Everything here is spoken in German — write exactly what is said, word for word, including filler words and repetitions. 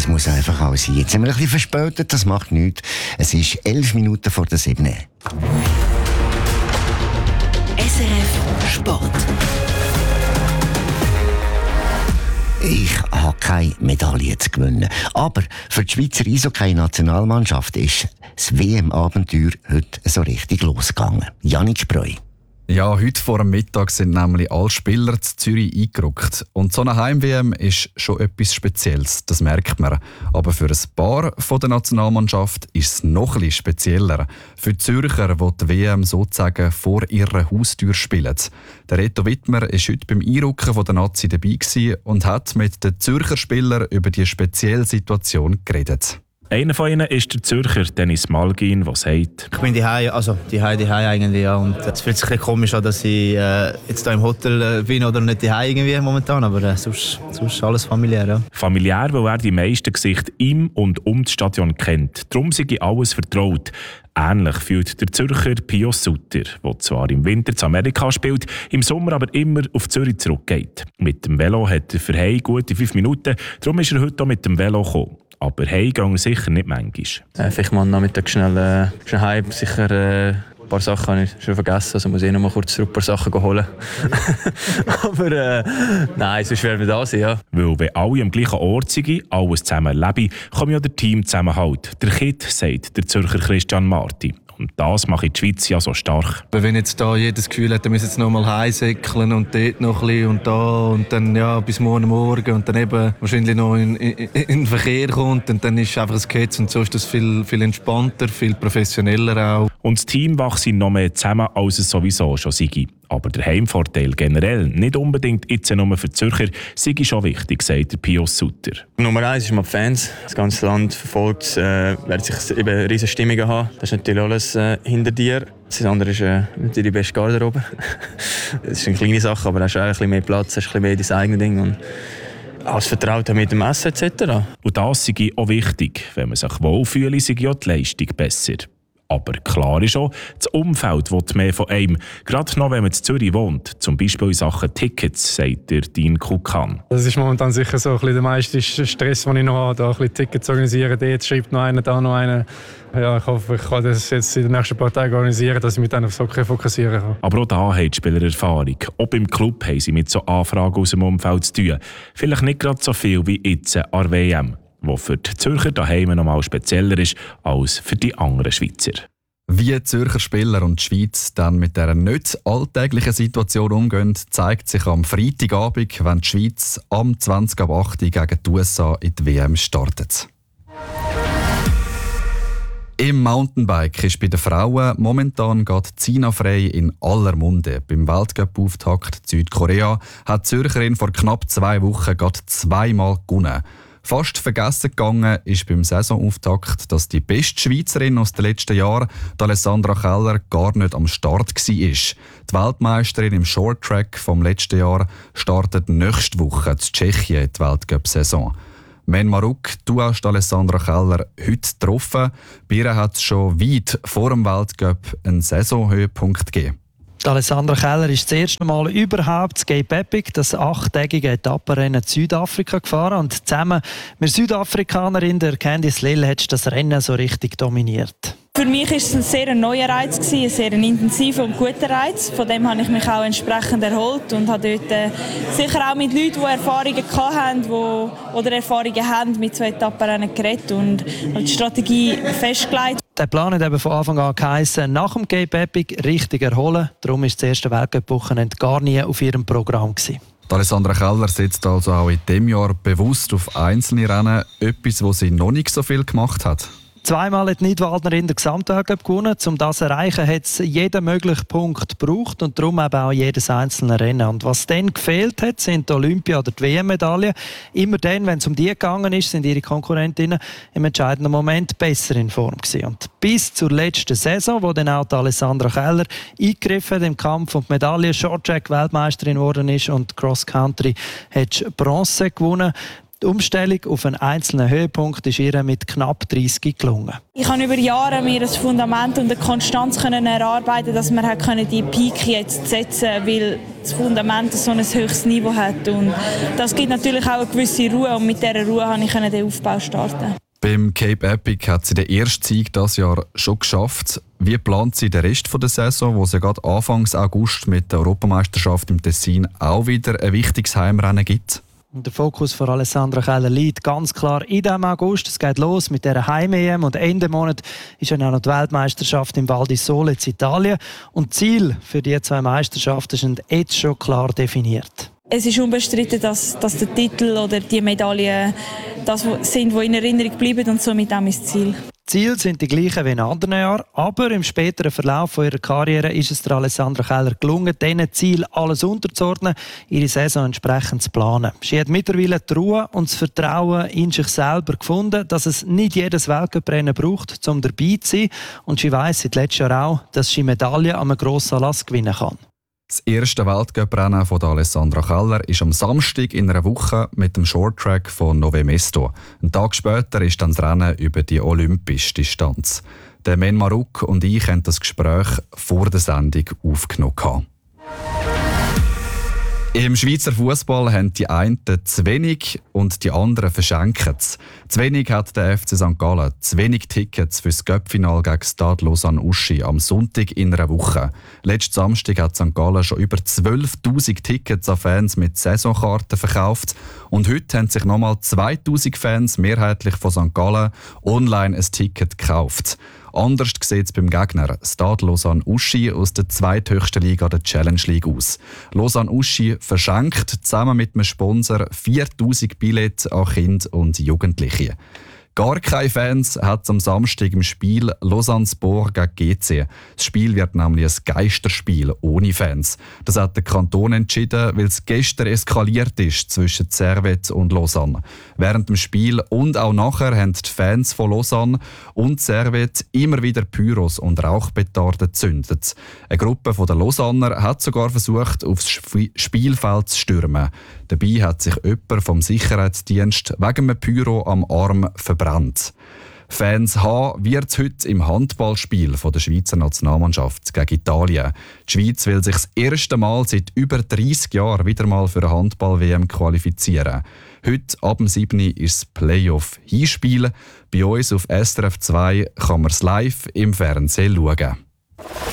das muss einfach auch sein. Jetzt sind wir ein bisschen verspätet, das macht nichts. Es ist elf Minuten vor der sieben. S R F Sport. Ich habe keine Medaille zu gewinnen. Aber für die Schweizer Eishockey-Nationalmannschaft ist das W M-Abenteuer heute so richtig losgegangen. Jannik Spreu. Ja, heute vor dem Mittag sind nämlich alle Spieler zu Zürich eingerückt. Und so eine Heim-W M ist schon etwas Spezielles, das merkt man. Aber für ein paar von der Nationalmannschaft ist es noch etwas spezieller. Für die Zürcher, die die W M sozusagen vor ihrer Haustür spielen. Der Reto Wittmer war heute beim Einrücken von der Nazi dabei und hat mit den Zürcher Spielern über die spezielle Situation geredet. Einer von ihnen ist der Zürcher Dennis Malgin, der sagt: Ich bin daheim, also daheim, daheim eigentlich, ja. Und es fühlt sich ein bisschen komisch an, dass ich äh, jetzt hier im Hotel äh, bin oder nicht daheim irgendwie momentan, aber äh, sonst, sonst alles familiär, ja. Familiär, weil er die meisten Gesichter im und um das Stadion kennt. Darum sei alles vertraut. Ähnlich fühlt der Zürcher Pio Sutter, der zwar im Winter zu Amerika spielt, im Sommer aber immer auf Zürich zurückgeht. Mit dem Velo hat er für heim gute fünf Minuten, darum ist er heute auch mit dem Velo gekommen. Aber heim gehen sicher nicht manchmal. Äh, vielleicht mal am Nachmittag schnell, äh, schnell heim. Sicher äh, ein paar Sachen habe ich schon vergessen. Also muss ich noch mal kurz zurück ein paar Sachen holen. Aber äh, nein, sonst werden wir da sein, ja. Weil wenn alle am gleichen Ort sind, alles zusammen leben, kommt ja der Teamzusammenhalt. Der Kit, sagt der Zürcher Christian Marti. Und das macht die Schweiz ja so stark. Wenn jetzt da jedes Gefühl hat, er müsse jetzt noch mal heimsäckeln und dort noch ein bisschen und da und dann ja, bis morgen Morgen und dann eben wahrscheinlich noch in, in, in den Verkehr kommt und dann ist einfach ein Gehetz und so ist das viel, viel entspannter, viel professioneller auch. Und das Team wächst noch mehr zusammen, als es sowieso schon sei. Aber der Heimvorteil generell, nicht unbedingt jetzt nur für die Zürcher, sei schon wichtig, sagt der Pius Sutter. Nummer eins ist mal die Fans. Das ganze Land verfolgt, äh, werden sich eben riesige Stimmungen haben. Das ist natürlich alles äh, hinter dir. Das andere ist äh, natürlich die beste Garderobe. Das ist eine kleine Sache, aber du hast auch ein bisschen mehr Platz, hast ein bisschen mehr dein eigenes Ding. Und als Vertrauter mit dem Essen et cetera. Und das sei auch wichtig. Wenn man sich wohlfühlt, sei ja die Leistung besser. Aber klar ist auch, das Umfeld will mehr von einem. Gerade noch, wenn man in Zürich wohnt. Zum Beispiel in Sachen Tickets, sagt der Dean Kukan. Das ist momentan sicher so ein bisschen der meiste Stress, den ich noch habe, da ein bisschen Tickets zu organisieren. Dort schreibt noch einer, da noch einer. Ja, ich hoffe, ich kann das jetzt in den nächsten paar Tagen organisieren, dass ich mich dann auf so fokussieren kann. Aber auch da haben die Spieler Erfahrung. Auch beim Club haben sie mit so Anfragen aus dem Umfeld zu tun. Vielleicht nicht gerade so viel wie jetzt an der W M. Wo für die Zürcher daheim noch mal spezieller ist als für die anderen Schweizer. Wie die Zürcher Spieler und die Schweiz dann mit dieser nicht alltäglichen Situation umgehen, zeigt sich am Freitagabend, wenn die Schweiz am zwanzig ab acht gegen die U S A in die W M startet. Im Mountainbike ist bei den Frauen momentan gerade Zina Frey in aller Munde. Beim Weltcup-Auftakt Südkorea hat die Zürcherin vor knapp zwei Wochen gerade zweimal gewonnen. Fast vergessen gegangen ist beim Saisonauftakt, dass die beste Schweizerin aus den letzten Jahren, Alessandra Keller, gar nicht am Start war. Die Weltmeisterin im Shorttrack vom letzten Jahr startet nächste Woche in Tschechien die Weltcup-Saison. Men Maruk, du hast Alessandra Keller heute getroffen. Bei ihr hat es schon weit vor dem Weltcup einen Saisonhöhepunkt gegeben. Alessandra Keller ist das erste Mal überhaupt das Cape Epic, das achttägige Etappenrennen in Südafrika gefahren. Und zusammen mit der Südafrikanerin, der Candice Lill, hat das Rennen so richtig dominiert. Für mich war es ein sehr neuer Reiz, ein sehr intensiver und guter Reiz. Von dem habe ich mich auch entsprechend erholt und habe dort äh, sicher auch mit Leuten, die Erfahrungen hatten, die, oder Erfahrungen haben, mit so Etappenrennen geredet und die Strategie festgelegt. Der Plan hat eben von Anfang an geheissen, nach dem Cape Epic richtig erholen. Darum war das erste Weltcup-Wochenende gar nie auf ihrem Programm gewesen. Alessandra Keller setzt also auch in diesem Jahr bewusst auf einzelne Rennen, etwas, was sie noch nicht so viel gemacht hat. Zweimal hat die Nidwaldnerin den Gesamtweltcup gewonnen. Um das zu erreichen, hat es jeden möglichen Punkt gebraucht und darum eben auch jedes einzelne Rennen. Und was dann gefehlt hat, sind die Olympia- oder die W M-Medaillen. Immer dann, wenn es um die gegangen ist, sind ihre Konkurrentinnen im entscheidenden Moment besser in Form gewesen. Und bis zur letzten Saison, wo dann auch die Alessandra Keller eingegriffen hat im Kampf um die Medaille, Shorttrack Weltmeisterin geworden ist und Cross Country hat Bronze gewonnen. Die Umstellung auf einen einzelnen Höhepunkt ist ihr mit knapp dreißig gelungen. Ich habe über Jahre mir ein Fundament und eine Konstanz können erarbeiten, dass wir können die Peak jetzt setzen, weil das Fundament so ein höchstes Niveau hat. Und das gibt natürlich auch eine gewisse Ruhe und mit dieser Ruhe konnte ich den Aufbau starten. Beim Cape Epic hat sie den ersten Sieg dieses Jahr schon geschafft. Wie plant sie den Rest der Saison, wo es ja gerade Anfang August mit der Europameisterschaft im Tessin auch wieder ein wichtiges Heimrennen gibt? Der Fokus von Alessandra Keller liegt ganz klar in diesem August. Es geht los mit der Heim-E M und Ende Monat ist dann auch noch die Weltmeisterschaft im Val di Sole in Italien. Und die Ziele für diese zwei Meisterschaften sind jetzt schon klar definiert. Es ist unbestritten, dass, dass der Titel oder die Medaillen das sind, die in Erinnerung bleiben und somit auch mein Ziel. Die Ziele sind die gleichen wie in anderen Jahren, aber im späteren Verlauf von ihrer Karriere ist es der Alessandra Keller gelungen, diesen Ziel alles unterzuordnen, ihre Saison entsprechend zu planen. Sie hat mittlerweile die Ruhe und das Vertrauen in sich selber gefunden, dass es nicht jedes Weltcuprennen braucht, um dabei zu sein. Und sie weiss seit letztem Jahr auch, dass sie Medaillen an einem grossen Anlass gewinnen kann. Das erste Weltcuprennen von Alessandra Keller ist am Samstag in einer Woche mit dem Shorttrack von Nove Mesto. Einen Tag später ist dann das Rennen über die olympische Distanz. Der Men Maruk und ich haben das Gespräch vor der Sendung aufgenommen. Im Schweizer Fußball haben die einen zu wenig und die anderen verschenken es. Zu wenig hat der F C Sankt Gallen zu wenig Tickets für das Cup-Final gegen Stade Lausanne-Uschi am Sonntag in einer Woche. Letzten Samstag hat Sankt Gallen schon über zwölftausend Tickets an Fans mit Saisonkarten verkauft. Und heute haben sich nochmal zweitausend Fans, mehrheitlich von Sankt Gallen, online ein Ticket gekauft. Anders sieht es beim Gegner Stade Lausanne-Uschi aus der zweithöchsten Liga der Challenge League aus. Lausanne-Uschi verschenkt zusammen mit einem Sponsor viertausend Billette an Kinder und Jugendliche. Gar keine Fans hat es am Samstag im Spiel Lausanne-Sport gegen G C. Das Spiel wird nämlich ein Geisterspiel ohne Fans. Das hat der Kanton entschieden, weil es gestern eskaliert ist zwischen Servette und Lausanne. Während dem Spiel und auch nachher haben die Fans von Lausanne und Servette immer wieder Pyros und Rauchpetarden gezündet. Eine Gruppe der Lausanner hat sogar versucht, aufs Spielfeld zu stürmen. Dabei hat sich jemand vom Sicherheitsdienst wegen einem Pyro am Arm verbrannt. Fans haben wird es heute im Handballspiel von der Schweizer Nationalmannschaft gegen Italien. Die Schweiz will sich das erste Mal seit über dreissig Jahren wieder mal für eine Handball-W M qualifizieren. Heute ab dem siebten ist das Playoff-Hinspiel. Bei uns auf S R F zwei kann man es live im Fernsehen schauen.